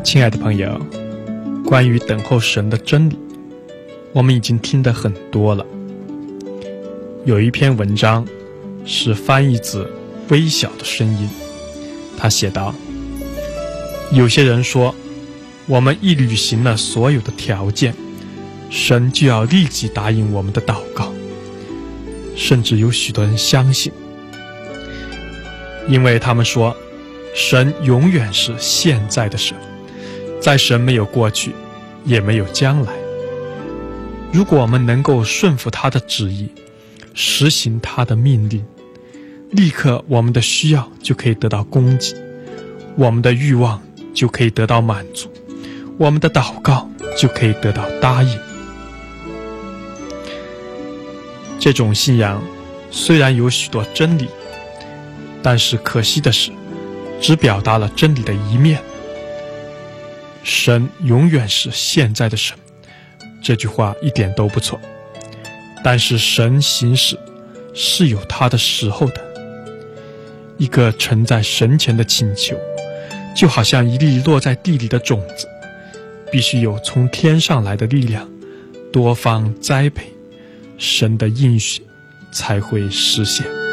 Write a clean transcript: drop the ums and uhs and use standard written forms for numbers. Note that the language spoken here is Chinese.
亲爱的朋友，关于等候神的真理，我们已经听得很多了。有一篇文章是翻译自微小的声音，他写道：有些人说，我们一履行了所有的条件，神就要立即答应我们的祷告。甚至有许多人相信，因为他们说，神永远是现在的神，在神没有过去，也没有将来。如果我们能够顺服他的旨意，实行他的命令，立刻我们的需要就可以得到供给，我们的欲望就可以得到满足，我们的祷告就可以得到答应。这种信仰虽然有许多真理，但是可惜的是，只表达了真理的一面。神永远是现在的神，这句话一点都不错，但是神行事是有他的时候的。一个沉在神前的请求，就好像一粒落在地里的种子，必须有从天上来的力量多方栽培，神的应许才会实现。